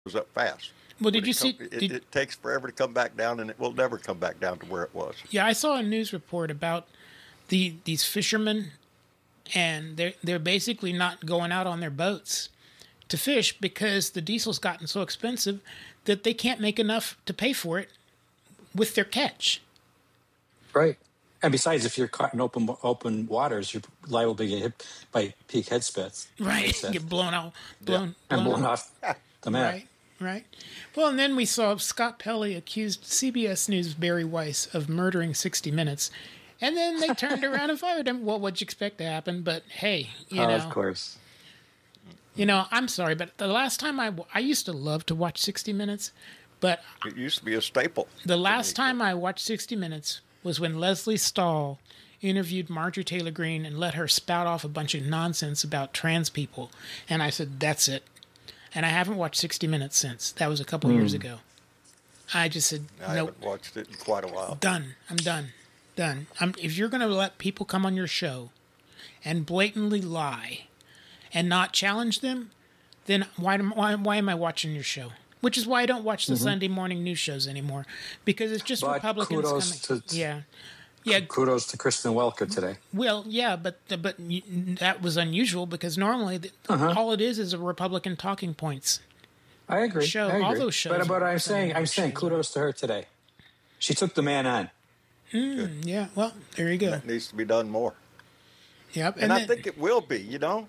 goes up fast. Well, did you see? It takes forever to come back down, and it will never come back down to where it was. Yeah, I saw a news report about these fishermen, and they're basically not going out on their boats to fish because the diesel's gotten so expensive that they can't make enough to pay for it with their catch. Right. And besides, if you're caught in open waters, you're liable to get hit by peak head spits. Right. Get blown off. Blown off the map. Right. Well, and then we saw Scott Pelley accused CBS News' Barry Weiss of murdering 60 Minutes. And then they turned around and fired him. Well, what'd you expect to happen? But hey, you know. Of course. You know, I'm sorry, but the last time I used to love to watch 60 Minutes, but it used to be a staple. The last time I watched 60 Minutes was when Leslie Stahl interviewed Marjorie Taylor Greene and let her spout off a bunch of nonsense about trans people. And I said, that's it. And I haven't watched 60 Minutes since. That was a couple years ago. I just said, nope. I haven't watched it in quite a while. Done. I'm done. If you're going to let people come on your show and blatantly lie and not challenge them, then why am I watching your show? Which is why I don't watch the Sunday morning news shows anymore, because it's just Republicans coming. Yeah. Kudos to Kristen Welker today. Well, yeah, but that was unusual because normally all it is a Republican talking points. I agree. All those shows. But I'm saying kudos to her today. She took the man on. Yeah. Well, there you go. That needs to be done more. Yep. And I think it will be. You know,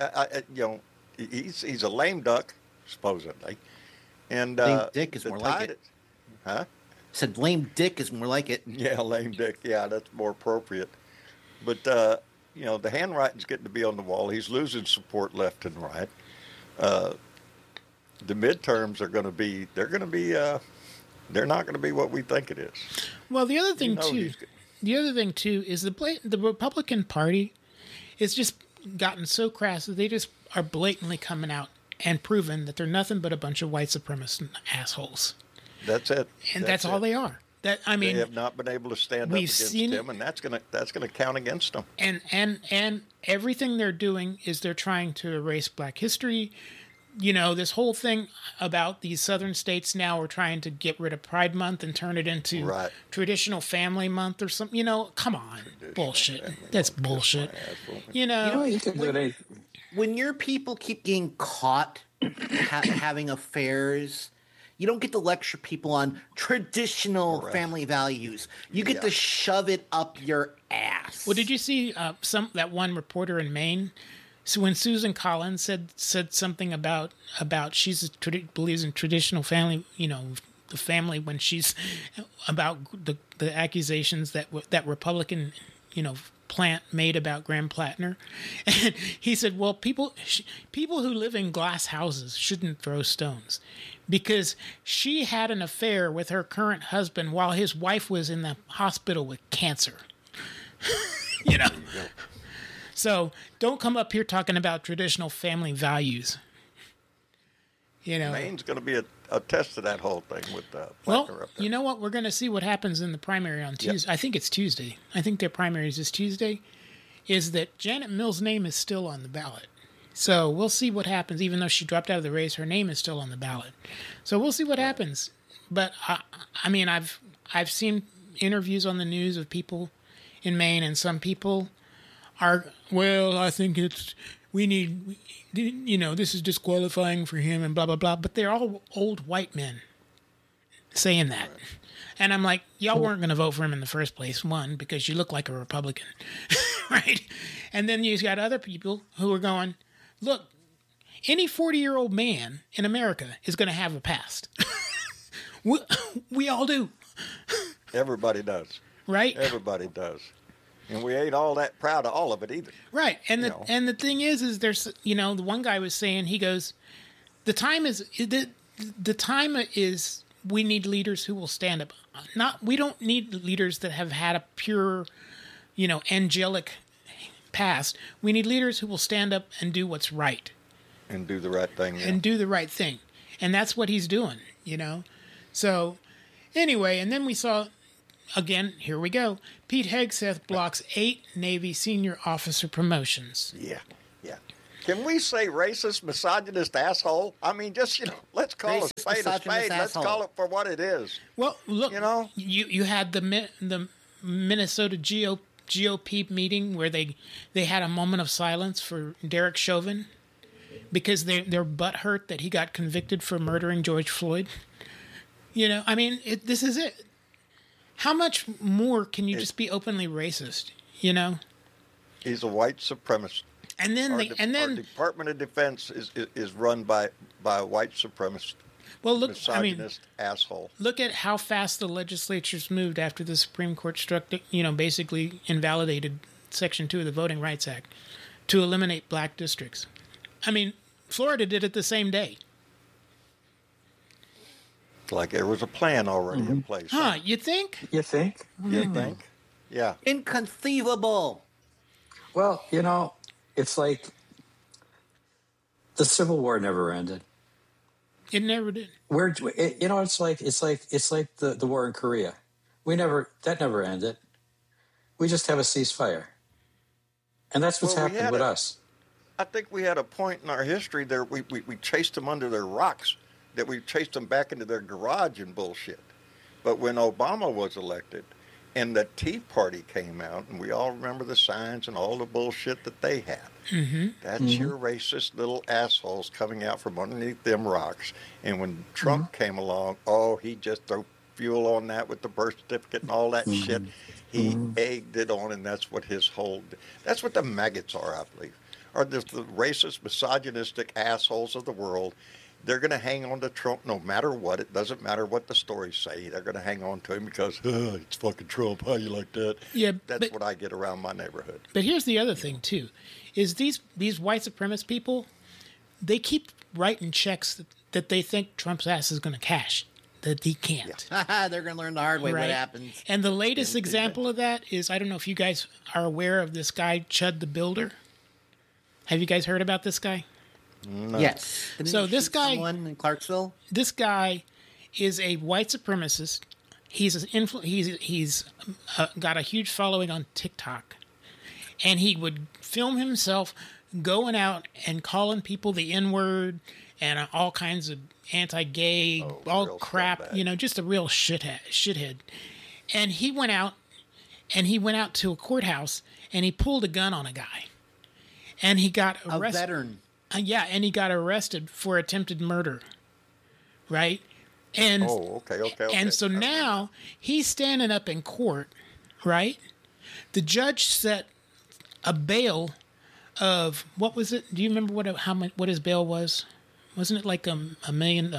he's a lame duck supposedly. And lame dick is more like it. Huh? Said lame dick is more like it. Yeah, lame dick. Yeah, that's more appropriate. But you know, the handwriting's getting to be on the wall. He's losing support left and right. The midterms are going to be. They're going to be. They're not going to be what we think it is. Well, the other thing too is the Republican Party is just gotten so crass that they just are blatantly coming out and proven that they're nothing but a bunch of white supremacist assholes. That's it. And that's all they are. They have not been able to stand up against him, and that's gonna count against them. And everything they're doing is they're trying to erase Black history. You know, this whole thing about these southern states now are trying to get rid of Pride Month and turn it into Traditional Family Month or something. You know, come on, bullshit. That's bullshit. You know, when your people keep getting caught having affairs, you don't get to lecture people on traditional family values. You get to shove it up your ass. Well, did you see that one reporter in Maine? So when Susan Collins said something about she believes in traditional family, you know, the family, when she's about the accusations that Republican, you know, plant made about Graham Plattner, and he said, well, people who live in glass houses shouldn't throw stones because she had an affair with her current husband while his wife was in the hospital with cancer. You know. So don't come up here talking about traditional family values. You know, Maine's going to be a test of that whole thing with Plattner well, up there. You know what? We're going to see what happens in the primary on Tuesday. Yep. I think it's Tuesday. I think their primaries is Tuesday. Is that Janet Mills' name is still on the ballot. So we'll see what happens. Even though she dropped out of the race, her name is still on the ballot. So we'll see what happens. But I mean, I've seen interviews on the news of people in Maine, and some people are, well, I think we need, you know, this is disqualifying for him and blah, blah, blah. But they're all old white men saying that. Right. And I'm like, y'all weren't going to vote for him in the first place, one, because you look like a Republican, right? And then you got other people who are going, look, any 40-year-old man in America is going to have a past. we all do. Everybody does. Right? Everybody does. And we ain't all that proud of all of it either. Right. And the thing is there's, you know, the one guy was saying, he goes, the time is we need leaders who will stand up. We don't need leaders that have had a pure, you know, angelic past. We need leaders who will stand up and do what's right. And do the right thing. Yeah. And do the right thing. And that's what he's doing, you know. So anyway, and then we saw, again, here we go. Pete Hegseth blocks 8 Navy senior officer promotions. Yeah, yeah. Can we say racist, misogynist asshole? I mean, just, let's call Racist, a spade a misogynist spade. Let's asshole. call it for what it is. Well, look, you had the Minnesota GOP meeting where they had a moment of silence for Derek Chauvin because they're butthurt that he got convicted for murdering George Floyd. I mean, this is it. How much more can you just be openly racist? He's a white supremacist. And then our Department of Defense is run by a white supremacist. Well, look, misogynist asshole. Look at how fast the legislature's moved after the Supreme Court basically invalidated Section 2 of the Voting Rights Act to eliminate black districts. I mean, Florida did it the same day. Like there was a plan already in place. Huh, you think? You think? You think? Yeah. Inconceivable. Well, it's like the Civil War never ended. It never did. It's like the war in Korea. That never ended. We just have a ceasefire, and that's what's happened with us. I think we had a point in our history there. We chased them under their rocks. That we chased them back into their garage and bullshit. But when Obama was elected, and the Tea Party came out, and we all remember the signs and all the bullshit that they had. Mm-hmm. That's your racist little assholes coming out from underneath them rocks. And when Trump came along, he just threw fuel on that with the birth certificate and all that shit. He egged it on, and that's what that's what the maggots are, I believe, are the racist, misogynistic assholes of the world. They're going to hang on to Trump no matter what. It doesn't matter what the stories say. They're going to hang on to him because it's fucking Trump. How you like that? Yeah, that's what I get around my neighborhood. But here's the other thing too, is these white supremacist people, they keep writing checks that they think Trump's ass is going to cash that he can't. Yeah. They're going to learn the hard way what happens. And the latest example of that is, I don't know if you guys are aware of this guy Chud the Builder. Have you guys heard about this guy? No. Yes. So this guy, someone in Clarksville. This guy is a white supremacist. He's got a huge following on TikTok, and he would film himself going out and calling people the N-word and all kinds of anti-gay, all crap. Just a real shithead. And he went out to a courthouse and he pulled a gun on a guy, and he got arrested. A veteran. Yeah, and he got arrested for attempted murder, right? And okay. And so now he's standing up in court, right? The judge set a bail of, what was it? Do you remember what his bail was? Wasn't it like $1 million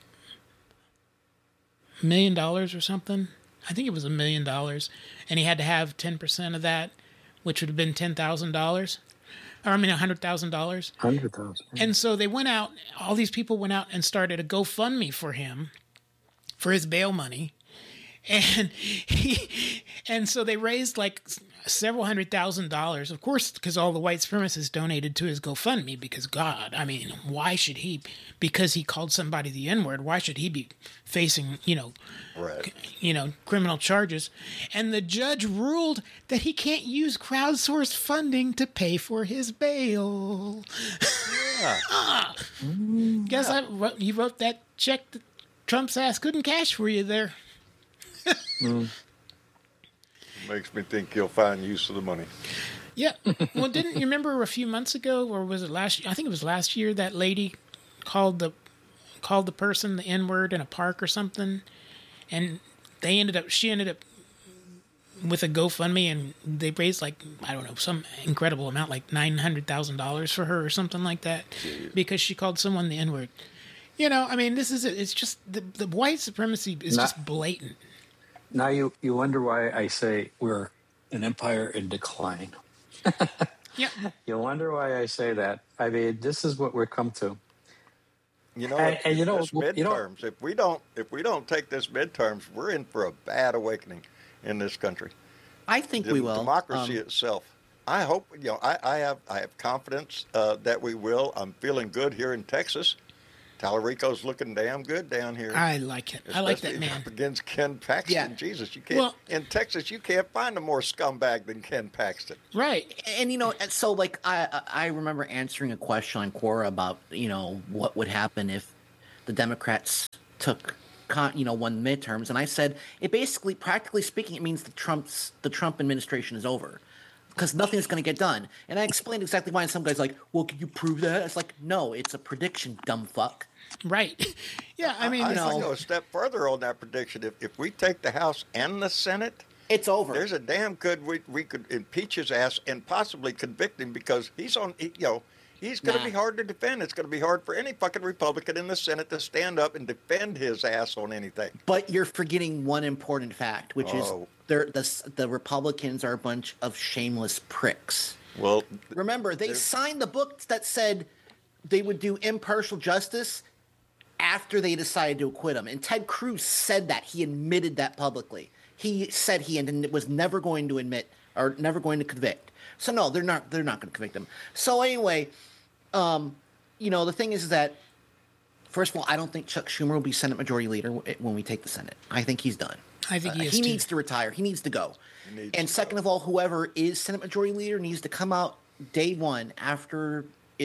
or something? I think it was $1 million, and he had to have 10% of that, which would have been $10,000. $100,000. $100,000. And so they went out, all these people went out and started a GoFundMe for him, for his bail money. And so they raised like several $100,000, of course, because all the white supremacists donated to his GoFundMe, because God, I mean, why should he, because he called somebody the N-word, why should he be facing, criminal charges? And the judge ruled that he can't use crowdsourced funding to pay for his bail. Yeah. Guess he wrote that check that Trump's ass couldn't cash for you there. Makes me think he'll find use of the money. Yeah. Well, didn't you remember a few months ago, or was it last year? I think it was last year, that lady called the person the N-word in a park or something, and she ended up with a GoFundMe, and they raised some incredible amount, like $900,000 for her or something like that, because she called someone the N-word. I mean, this is it. It's just the white supremacy is just blatant. Now you wonder why I say we're an empire in decline. Yeah. You wonder why I say that. I mean, this is what we've come to. Midterms. If we don't take this midterms, we're in for a bad awakening in this country. I think we will. Democracy itself. I hope. I have confidence that we will. I'm feeling good here in Texas. Tallarico's looking damn good down here. I like it. I like that Especially man. up against Ken Paxton. Yeah. Jesus, you can't. Well- in Texas, you can't find a more scumbag than Ken Paxton. Right. And so like I remember answering a question on Quora about what would happen if the Democrats took won midterms, and I said it basically, practically speaking, it means the Trump administration is over because nothing's going to get done. And I explained exactly why. And some guys like, well, can you prove that? It's like, no, it's a prediction, dumb fuck. Right. Yeah. I mean, I go a step further on that prediction. If we take the House and the Senate, It's over. there's a damn good we could impeach his ass and possibly convict him because he's on. He's going to be hard to defend. It's going to be hard for any fucking Republican in the Senate to stand up and defend his ass on anything. But you're forgetting one important fact, which is the Republicans are a bunch of shameless pricks. Well, Remember, they signed the book that said they would do impartial justice after they decided to acquit him. And Ted Cruz said that. He admitted that publicly. He said he was never going to admit or never going to convict. So no, they're not going to convict him. So anyway, the thing is that, first of all, I don't think Chuck Schumer will be Senate Majority Leader when we take the Senate. I think he's done. I think he is He too. needs to retire. He needs to go. Second of all, whoever is Senate Majority Leader needs to come out day one after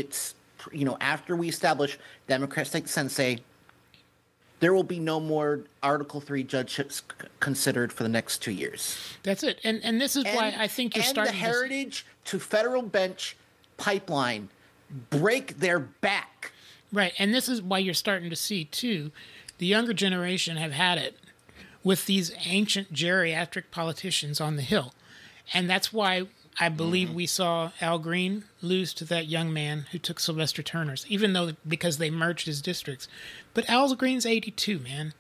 after we establish Democrats take the Senate, say there will be no more Article 3 judgeships considered for the next 2 years. That's it. And this is why I think you're starting the heritage to federal bench pipeline break their back. Right. And this is why you're starting to see, too, the younger generation have had it with these ancient geriatric politicians on the Hill. And that's why I believe we saw Al Green lose to that young man who took Sylvester Turner's, because they merged his districts. But Al Green's 82, man.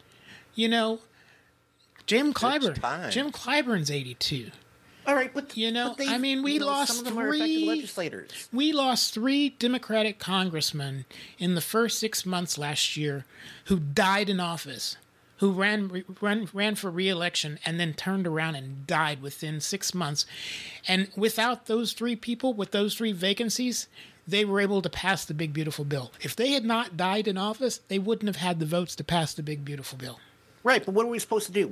Jim Clyburn's 82. All right, but we some lost of them are effective legislators. We lost 3 Democratic congressmen in the first 6 months last year who died in office, who ran for re-election and then turned around and died within 6 months. And without those 3 people, with those 3 vacancies, they were able to pass the Big Beautiful Bill. If they had not died in office, they wouldn't have had the votes to pass the Big Beautiful Bill. Right, but what are we supposed to do?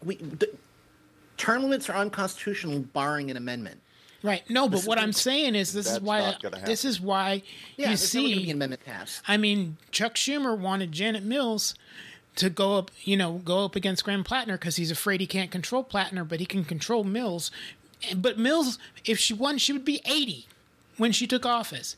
Term limits are unconstitutional, barring an amendment. Right. No, but what I'm saying is this is why not gonna happen. you There's never going to see be an amendment passed. I mean, Chuck Schumer wanted Janet Mills to go up against Graham Plattner because he's afraid he can't control Plattner, but he can control Mills. But Mills, if she won, she would be 80 when she took office.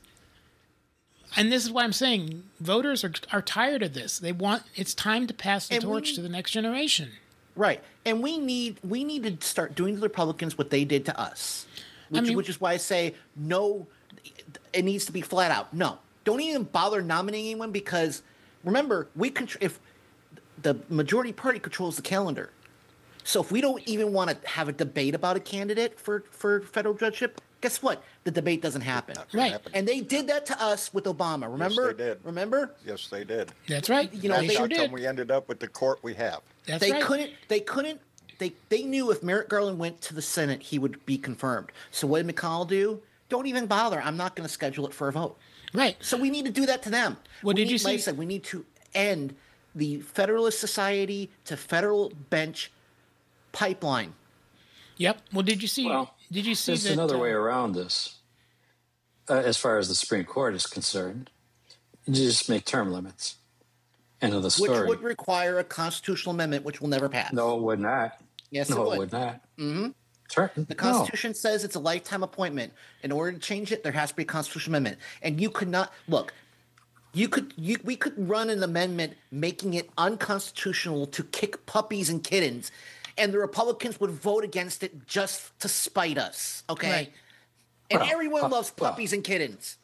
And this is why I'm saying voters are tired of this. It's time to pass the torch to the next generation. Right, and we need to start doing to the Republicans what they did to us, which is why I say no. It needs to be flat out no. Don't even bother nominating anyone because remember if the majority party controls the calendar, so if we don't even want to have a debate about a candidate for federal judgeship, guess what? The debate doesn't happen. Right, and they did that to us with Obama. Remember? Yes, they did. Remember? Yes, they did. That's right. That's they how sure come did. we ended up with the court we have. That's They right. couldn't. They knew if Merrick Garland went to the Senate, he would be confirmed. So what did McConnell do? Don't even bother. I'm not going to schedule it for a vote. Right. So we need to do that to them. Well, did you see? Like I said, we need to end the Federalist Society to federal bench pipeline. Yep. Well, did you see? Well, did you see there's that? another way around this. As far as the Supreme Court is concerned, you just make term limits. End of the story. Which would require a constitutional amendment, which will never pass. No, it would not. Yes, no, it it would. would not. Mm-hmm. The Constitution says it's a lifetime appointment. In order to change it, there has to be a constitutional amendment. And you could not look. We could run an amendment making it unconstitutional to kick puppies and kittens, and the Republicans would vote against it just to spite us. Okay, Right. And Well, everyone loves puppies and kittens.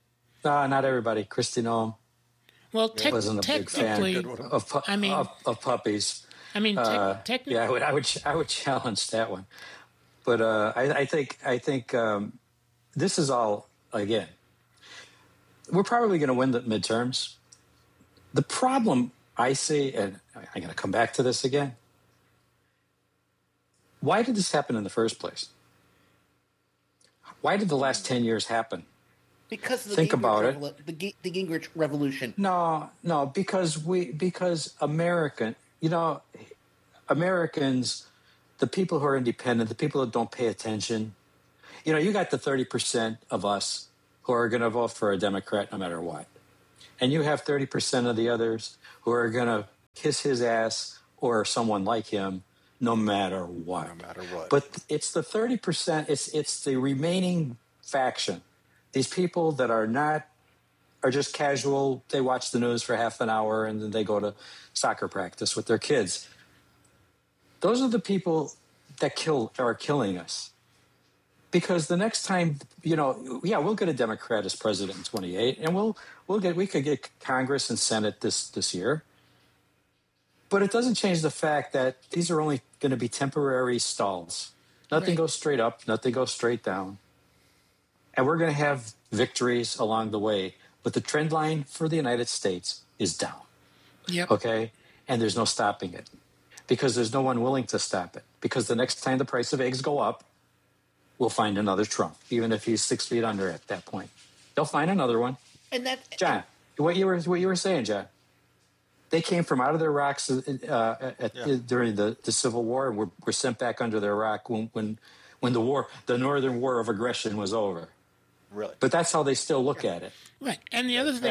Not everybody. Kristi Noem Well, wasn't a big fan technically, of puppies. I mean, technically, Yeah, I would challenge that one. But I think this is all, again, we're probably going to win the midterms. The problem I see, and I'm going to come back to this again, why did this happen in the first place? Why did the last 10 years happen? Because of the Think Gingrich about it. The Gingrich revolution. No, because Americans, the people who are independent, the people that don't pay attention, you got the 30% of us who are going to vote for a Democrat no matter what. And you have 30% of the others who are going to kiss his ass or someone like him no matter what. No matter what. But it's the 30%, it's the remaining faction. These people that are just casual, they watch the news for half an hour and then they go to soccer practice with their kids. Those are the people that are killing us. Because the next time, we'll get a Democrat as president in 28, and we could get Congress and Senate this year. But it doesn't change the fact that these are only going to be temporary stalls. Nothing goes straight up, nothing goes straight down. And we're going to have victories along the way. But the trend line for the United States is down. Yep. Okay? And there's no stopping it. Because there's no one willing to stop it. Because the next time the price of eggs go up, we'll find another Trump, even if he's 6 feet under at that point. They'll find another one. And that, John, what you were saying, John. They came from out of their rocks during the Civil War and were sent back under their rock when the Northern War of Aggression was over. Really? But that's how they still look at it. Right. And the other thing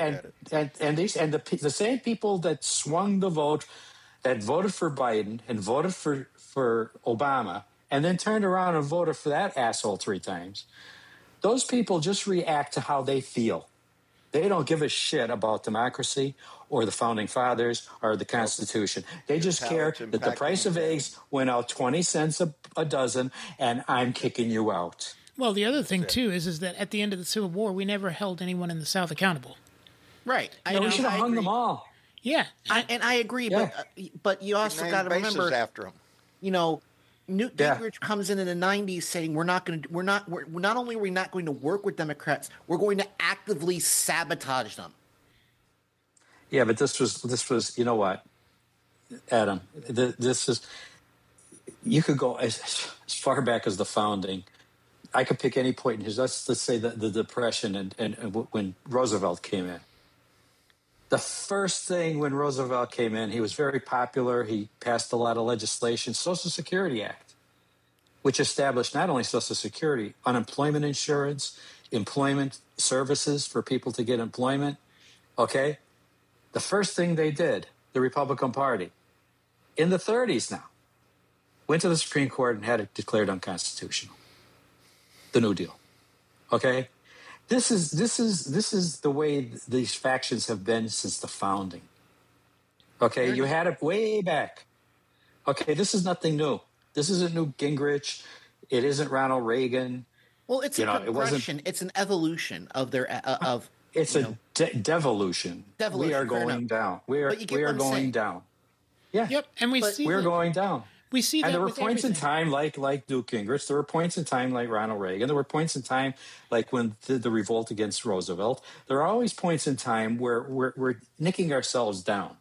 the same people that swung the vote, that voted for Biden and voted for Obama, and then turned around and voted for that asshole 3 times, those people just react to how they feel. They don't give a shit about democracy or the Founding Fathers or the Constitution. They just care that the price of eggs went out 20 cents a dozen, and I'm kicking you out. Well, the other thing, too, is that at the end of the Civil War, we never held anyone in the South accountable. right. We should have hung them all. Yeah. I agree, Yeah. but you also got to remember, after him. Newt Gingrich comes in the 90s saying not only are we not going to work with Democrats, we're going to actively sabotage them. Yeah, but this was you know what, Adam, this is, you could go as far back as the founding. I could pick any point in his, let's say the Depression and when Roosevelt came in. The first thing when Roosevelt came in, he was very popular. He passed a lot of legislation, Social Security Act, which established not only Social Security, unemployment insurance, employment services for people to get employment. Okay? The first thing they did, the Republican Party, in the 30s now, went to the Supreme Court and had it declared unconstitutional. The New Deal. Okay? This is the way these factions have been since the founding. Okay, you had it way back. Okay, this is nothing new. This isn't Newt Gingrich. It isn't Ronald Reagan. Well, it's a progression. It's an evolution of their It's a devolution. Devolution, We are fair going enough. down. We are going down. Yeah. Yep. And We're going down. We see that. And there were with points in everything. time like Newt Gingrich. There were points in time like Ronald Reagan. There were points in time like when the revolt against Roosevelt. There are always points in time where we're nicking ourselves down.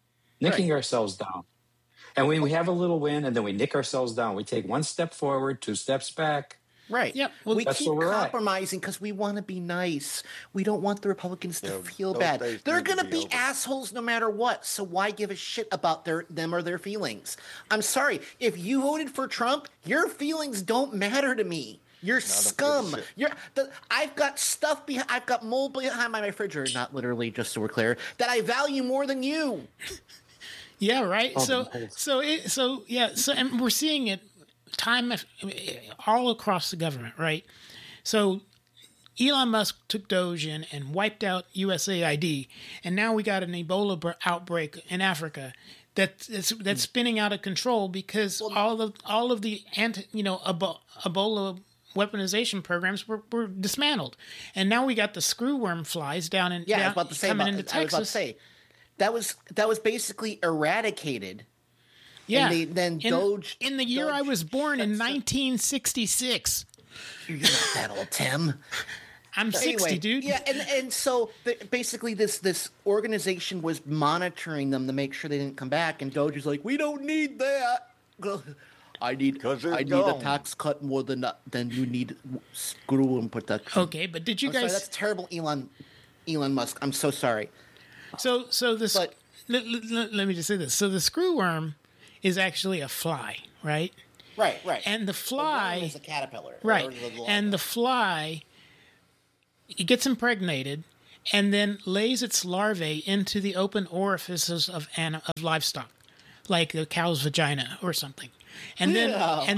And when we have a little win and then we nick ourselves down, we take 1 step forward, 2 steps back. Right. Yep. Well, We that's keep where we're at. compromising because we want to be nice. We don't want the Republicans to feel those bad. days They're need to going to be be over. assholes no matter what. So why give a shit about them or their feelings? I'm sorry. If you voted for Trump, your feelings don't matter to me. You're scum. I've got stuff behind. I've got mold behind my refrigerator. Not literally, just so we're clear. That I value more than you. Yeah, right. Oh, And we're seeing it all across the government, right? So Elon Musk took Doge in and wiped out USAID, and now we got an Ebola outbreak in Africa that's spinning out of control because all of the Ebola weaponization programs were dismantled, and now we got the screwworm flies down in Yeah, I was about to say. coming into Texas. I was about to say that was basically eradicated. Yeah. And then Doge. In the year I Doge was born in shuts the- 1966. You're not that old, Tim. I'm 60, dude. Yeah, and so basically this organization was monitoring them to make sure they didn't come back, and Doge is like, we don't need that. I need a tax cut more than you need screw and protection. Okay, but did you guys? Sorry, that's terrible, Elon Musk. I'm so sorry. So this. Let me just say this. So the screwworm is actually a fly, right? Right. And the fly is a caterpillar, right? And the fly, it gets impregnated, and then lays its larvae into the open orifices of livestock, like a cow's vagina or something, and then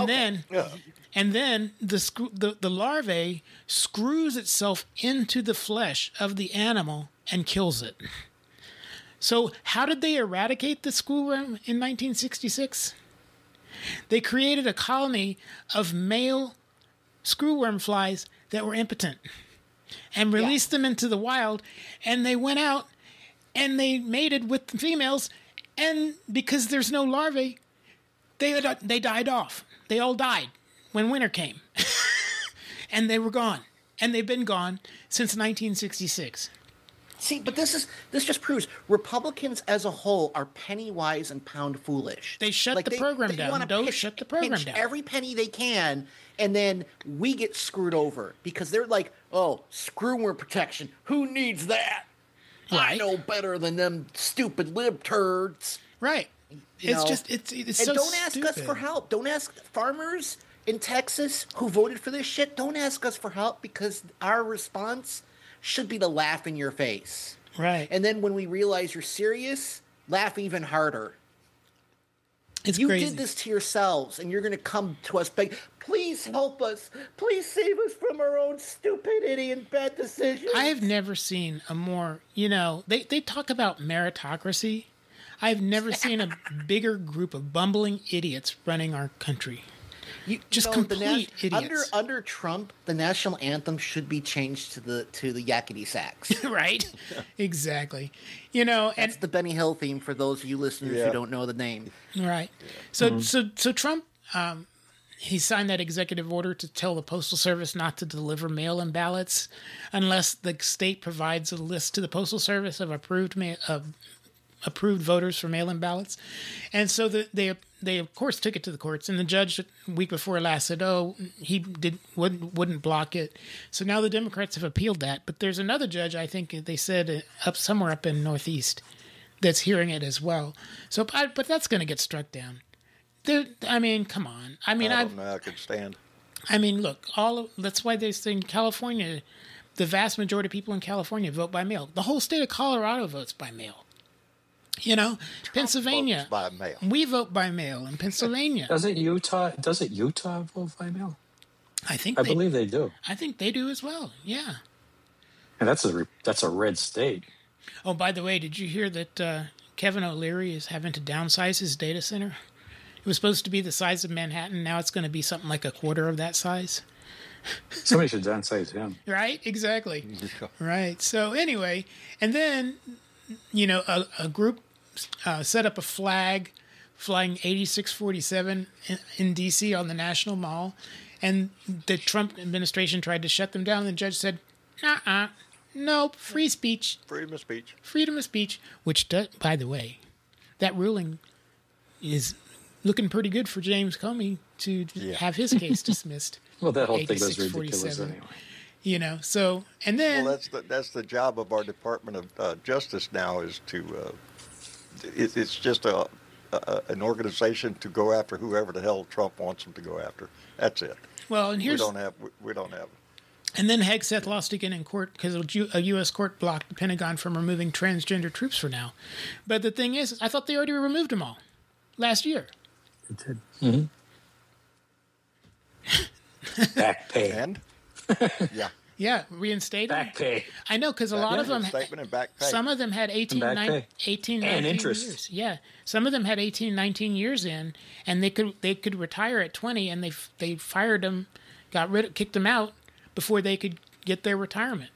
the larvae screws itself into the flesh of the animal and kills it. So how did they eradicate the screwworm in 1966? They created a colony of male screwworm flies that were impotent and released them into the wild, and they went out and they mated with the females, and because there's no larvae, they died off. They all died when winter came. And they were gone. And they've been gone since 1966. See, but this just proves Republicans as a whole are penny wise and pound foolish. They shut the program down. Don't shut the program down. Every penny they can, and then we get screwed over because they're like, "Oh, screwworm protection. Who needs that? Right. I know better than them stupid lib turds." Right. It's so don't ask stupid. us for help. Don't ask farmers in Texas who voted for this shit. Don't ask us for help because our response should be to laugh in your face. Right. And then when we realize you're serious, laugh even harder. It's you crazy. did this to yourselves, and you're going to come to us beg, please help us. Please save us from our own stupidity and bad decisions. I have never seen a more, they talk about meritocracy. I've never seen a bigger group of bumbling idiots running our country. Complete idiots. Under Trump, the national anthem should be changed to the yakety sax. Right, exactly. That's the Benny Hill theme for those of you listeners who don't know the name. Right. So Trump, he signed that executive order to tell the Postal Service not to deliver mail-in ballots unless the state provides a list to the Postal Service of approved voters for mail-in ballots. And so they of course took it to the courts, and the judge a week before last said, he wouldn't block it. So now the Democrats have appealed that, but there's another judge, I think they said somewhere up in Northeast, that's hearing it as well. So but that's going to get struck down. Come on. I don't know I could stand. Look, that's why they say in California, the vast majority of people in California vote by mail. The whole state of Colorado votes by mail. Pennsylvania, by mail. We vote by mail in Pennsylvania. Doesn't Utah vote by mail? I believe they do. I think they do as well. Yeah. And that's a red state. Oh, by the way, did you hear that Kevin O'Leary is having to downsize his data center? It was supposed to be the size of Manhattan. Now it's going to be something like a quarter of that size. Somebody should downsize him. Right? Exactly. Right. So anyway, and then, a group set up a flag flying 8647 in D.C. on the National Mall, and the Trump administration tried to shut them down, and the judge said, nope, free speech. Freedom of speech. Freedom of speech, which, by the way, that ruling is looking pretty good for James Comey to have his case dismissed. Well, that whole thing was ridiculous anyway. And then... Well, that's the job of our Department of Justice now is to... it's just an organization to go after whoever the hell Trump wants them to go after. That's it. Well, and here's... We don't have... And then Hegseth lost again in court because a U.S. court blocked the Pentagon from removing transgender troops for now. But the thing is, I thought they already removed them all last year. It did. Mm-hmm. Back pay. And? Yeah. Yeah, reinstated. Back pay. I know, because a lot of them... Statement and back pay. Some of them had 18, 19 years. Yeah. Some of them had 18, 19 years in, and they could retire at 20, and they fired them, kicked them out before they could get their retirement.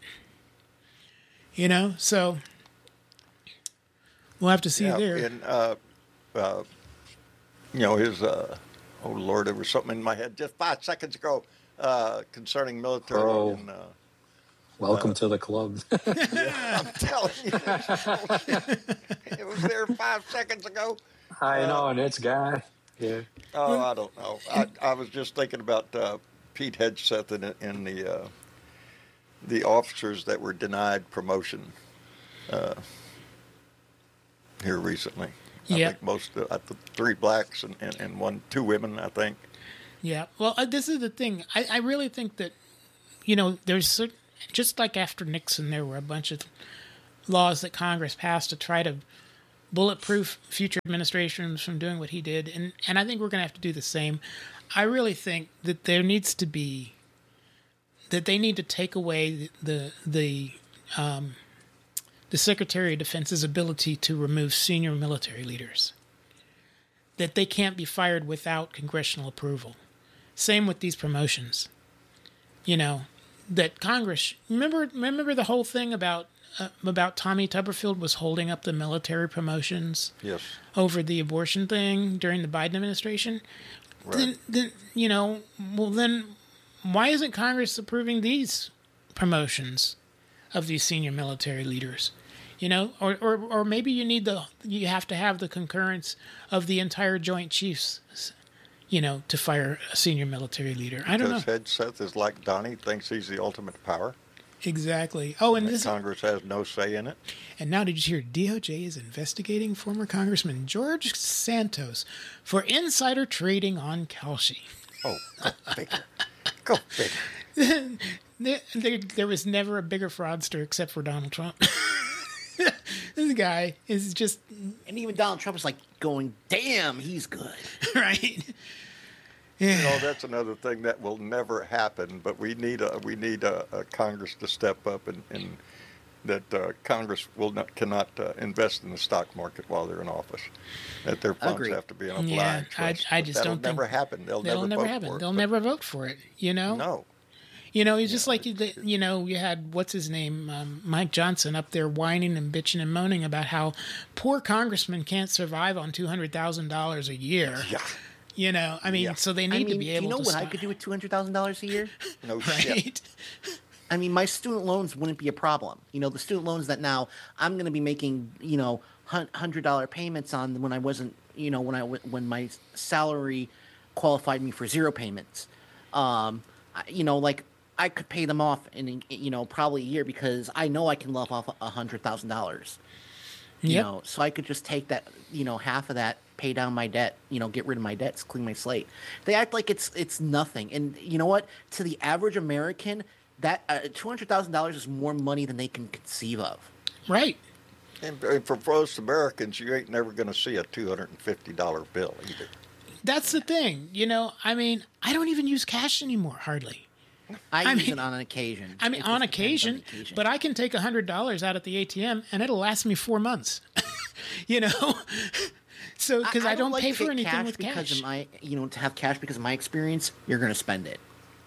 So we'll have to see there. And, his... oh, Lord, there was something in my head just 5 seconds ago concerning military. And, welcome to the club. Yeah, I'm telling you. It was there 5 seconds ago. I know, and it's gone. Yeah. Oh, I don't know. I was just thinking about Pete Hegseth in the officers that were denied promotion here recently. I think most of the 3 blacks and 2 women, I think. Yeah. Well, this is the thing. I really think that, there's just like after Nixon, there were a bunch of laws that Congress passed to try to bulletproof future administrations from doing what he did. And I think we're going to have to do the same. I really think that there needs to be, that they need to take away the Secretary of Defense's ability to remove senior military leaders. That they can't be fired without congressional approval. Same with these promotions. That Congress, remember the whole thing about Tommy Tuberville was holding up the military promotions over the abortion thing during the Biden administration. Right. Then why isn't Congress approving these promotions of these senior military leaders? Or maybe you have to have the concurrence of the entire Joint Chiefs, to fire a senior military leader. I don't know. Because Hegseth is like Donnie, thinks he's the ultimate power. Exactly. Oh, and this Congress has no say in it. And now, did you hear DOJ is investigating former Congressman George Santos for insider trading on Kalshi? Oh, go figure. Go figure. There was never a bigger fraudster except for Donald Trump. This guy is just... And even Donald Trump is like going, damn, he's good. Right? Yeah. That's another thing that will never happen, but we need a Congress to step up and that Congress cannot invest in the stock market while they're in office. That their funds have to be in a blind trust. I just don't think... That'll never happen. They'll never vote for it. They'll never vote for it, No. It's just like, you had, what's his name, Mike Johnson up there whining and bitching and moaning about how poor congressmen can't survive on $200,000 a year. Yeah. So they need to be able to... You know what I could do with $200,000 a year? No right? shit. My student loans wouldn't be a problem. The student loans that now I'm going to be making, $100 payments on when I wasn't, when my salary qualified me for 0 payments. I could pay them off in, probably a year because I know I can love off $100,000. Yep. So I could just take that, half of that, pay down my debt, get rid of my debts, clean my slate. They act like it's nothing. And you know what? To the average American, that $200,000 is more money than they can conceive of. Right. And for most Americans, you ain't never going to see a $250 bill either. That's the thing. I don't even use cash anymore, hardly. I use it on an occasion. On occasion, but I can take $100 out at the ATM and it'll last me 4 months. So because I don't pay for anything with cash. Because of my, to have cash because of my experience, you're going to spend it.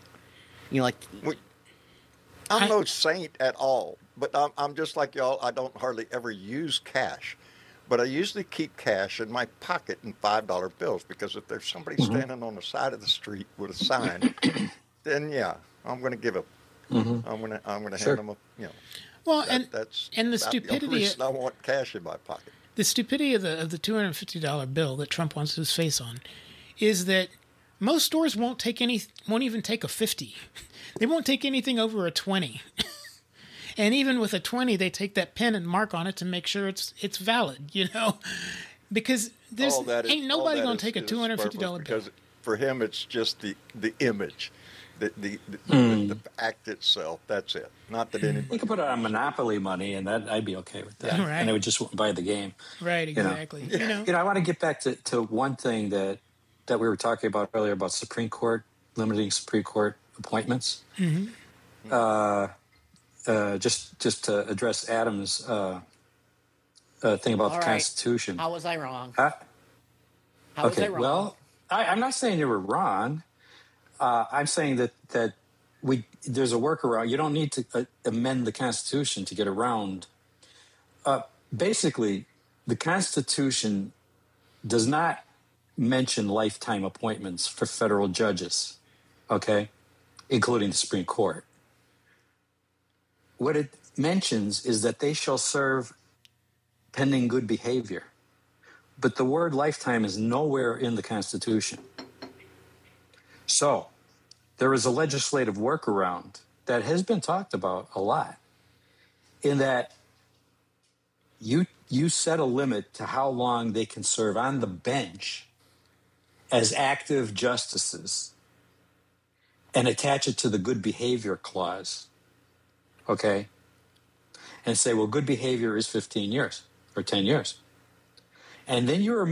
I'm no saint at all, but I'm just like y'all. I don't hardly ever use cash, but I usually keep cash in my pocket in $5 bills because if there's somebody standing on the side of the street with a sign, then yeah, I'm going to give it. I'm going to hand them a. Well, that's the stupidity. The only reason I want cash in my pocket. The stupidity of the $250 bill that Trump wants his face on is that most stores won't even take a 50. They won't take anything over a 20. And even with a 20, they take that pen and mark on it to make sure it's valid, because ain't nobody going to take a $250 bill. Because for him, it's just the image. The act itself, that's it. Not that anybody... You could put it on Monopoly money, and I'd be okay with that. Right. And they would just buy the game. Right, exactly. I want to get back to one thing that we were talking about earlier about Supreme Court, limiting Supreme Court appointments. Mm-hmm. Just to address Adam's thing about the Constitution. How was I wrong? How was I wrong? Well, I'm not saying you were wrong. I'm saying that there's a workaround. You don't need to amend the Constitution to get around. Basically, the Constitution does not mention lifetime appointments for federal judges, okay, including the Supreme Court. What it mentions is that they shall serve pending good behavior, But the word lifetime is nowhere in the Constitution. So there is a legislative workaround that has been talked about a lot, in that you set a limit to how long they can serve on the bench as active justices and attach it to the good behavior clause, okay? And say, well, good behavior is 15 years or 10 years. And then you